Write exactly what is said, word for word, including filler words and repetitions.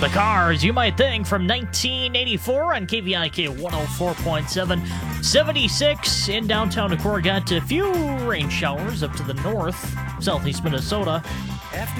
The Cars, You Might Think, from nineteen eighty-four on K V I K one oh four point seven. seventy-six in downtown Decorah. Got a few rain showers up to the north, southeast Minnesota.